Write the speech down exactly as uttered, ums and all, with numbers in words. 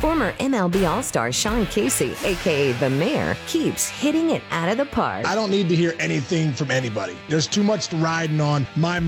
Former M L B All-Star Sean Casey, a k a. The Mayor, keeps hitting it out of the park. I don't need to hear anything from anybody. There's too much riding on my